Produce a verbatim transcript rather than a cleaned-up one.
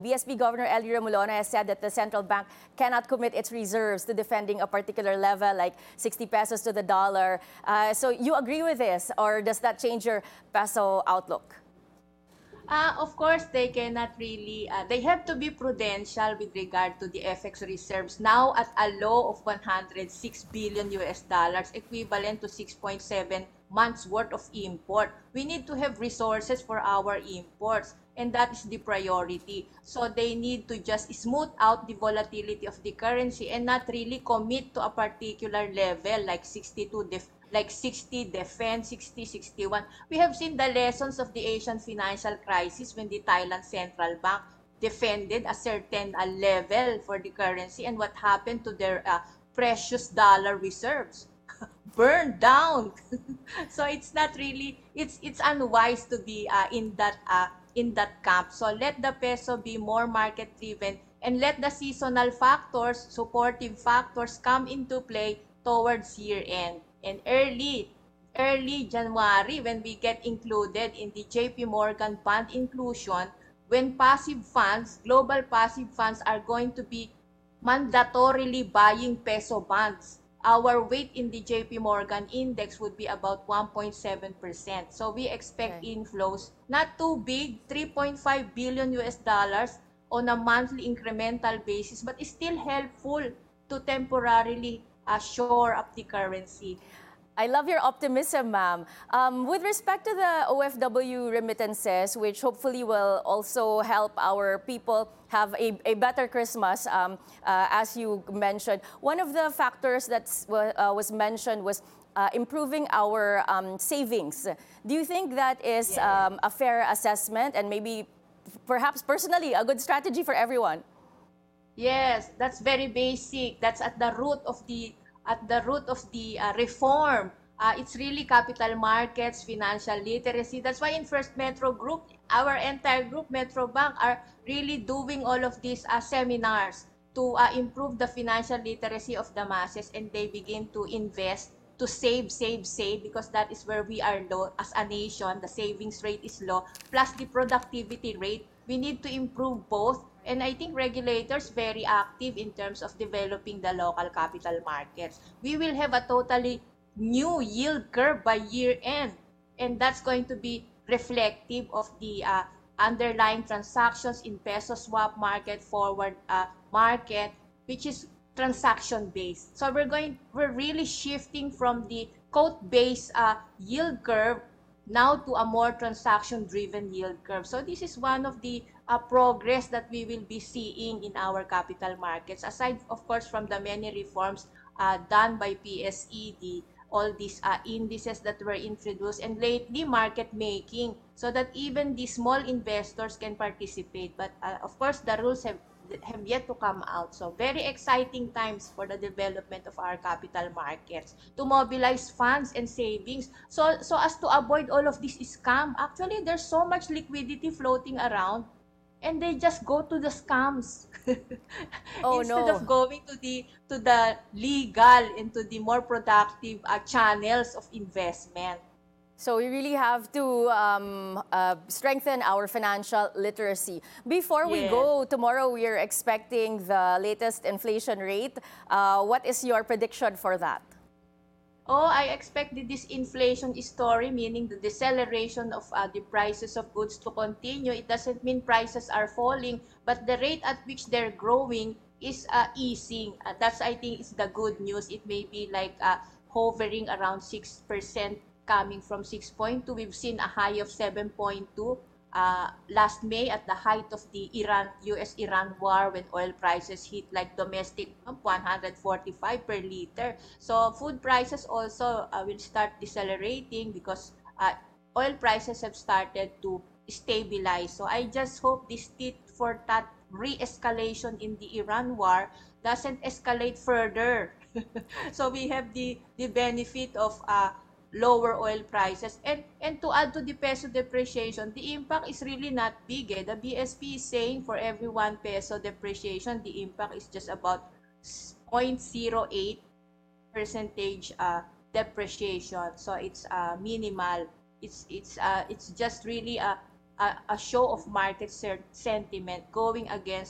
B S P Governor Ellie Remolona has said that the central bank cannot commit its reserves to defending a particular level, like sixty pesos to the dollar. Uh, so you agree with this, or does that change your peso outlook? Uh, of course, they cannot really, uh, they have to be prudential with regard to the F X reserves now at a low of one hundred six billion U S dollars, equivalent to six point seven months worth of import. We need to have resources for our imports, and that is the priority. So they need to just smooth out the volatility of the currency and not really commit to a particular level like sixty-two def like sixty defense, sixty, sixty-one. We have seen the lessons of the Asian financial crisis when the Thailand Central Bank defended a certain uh, level for the currency, and what happened to their uh, precious dollar reserves? Burned down. So it's not really, it's it's unwise to be uh, in that uh, in that camp. So let the peso be more market driven, and let the seasonal factors, supportive factors come into play towards year end and early early January, when we get included in the J P Morgan bond inclusion, when passive funds, global passive funds are going to be mandatorily buying peso bonds. Our weight in the J P Morgan index would be about one point seven percent. So we expect Okay. inflows not too big, three point five billion U S dollars on a monthly incremental basis, but is still helpful to temporarily uh, shore up the currency. I love your optimism, ma'am. Um, with respect to the O F W remittances, which hopefully will also help our people have a, a better Christmas, um, uh, as you mentioned, one of the factors that uh, was mentioned was uh, improving our um, savings. Do you think that is Yes. um, a fair assessment and maybe perhaps personally a good strategy for everyone? Yes, that's very basic. That's at the root of the at the root of the uh, reform. Uh, it's really capital markets, financial literacy. That's why in First Metro Group, our entire group, Metro Bank, are really doing all of these uh, seminars to uh, improve the financial literacy of the masses, and they begin to invest, to save, save, save, because that is where we are low as a nation. The savings rate is low, plus the productivity rate. We need to improve both, and I think regulators very active in terms of developing the local capital markets. We will have a totally new yield curve by year end, and that's going to be reflective of the uh, underlying transactions in peso swap market, forward uh, market, which is transaction based. So we're going we're really shifting from the quote based uh, yield curve now to a more transaction driven yield curve. So this is one of the uh, progress that we will be seeing in our capital markets, aside of course from the many reforms uh, done by P S E D, all these uh, indices that were introduced, and lately market making, so that even the small investors can participate. But uh, of course the rules have have yet to come out. So very exciting times for the development of our capital markets to mobilize funds and savings, so so as to avoid all of this scam. Actually, there's so much liquidity floating around, and they just go to the scams Oh instead of no. going to the to the legal and to the more productive uh, channels of investment. So we really have to um, uh, strengthen our financial literacy. Before we Yes. go, tomorrow we are expecting the latest inflation rate. Uh, what is your prediction for that? Oh, I expect the disinflation story, meaning the deceleration of uh, the prices of goods, to continue. It doesn't mean prices are falling, but the rate at which they're growing is uh, easing. Uh, that's, I think, is the good news. It may be like uh, hovering around six percent, coming from six point two. We've seen a high of seven point two uh, last May at the height of the Iran U S Iran war, when oil prices hit like domestic um, one hundred forty-five per liter. So food prices also uh, will start decelerating because uh, oil prices have started to stabilize. So I just hope this tit for tat re-escalation in the Iran war doesn't escalate further. So we have the the benefit of uh, lower oil prices, and and to add to the peso depreciation, the impact is really not big. Eh. The B S P is saying for every one peso depreciation, the impact is just about zero point zero eight percentage uh, depreciation. So it's uh, minimal. It's it's uh, it's just really a a, a show of market sentiment going against